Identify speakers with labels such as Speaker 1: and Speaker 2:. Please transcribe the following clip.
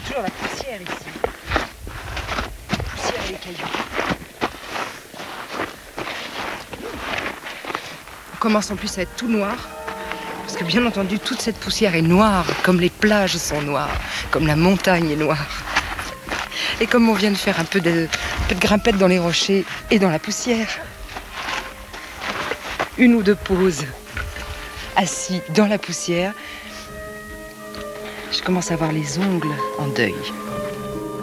Speaker 1: toujours la poussière ici. La poussière et les cailloux. On commence en plus à être tout noir. Parce que bien entendu, toute cette poussière est noire, comme les plages sont noires, comme la montagne est noire. Et comme on vient de faire un peu de grimpette dans les rochers et dans la poussière, une ou deux pauses assis dans la poussière, je commence à avoir les ongles en deuil.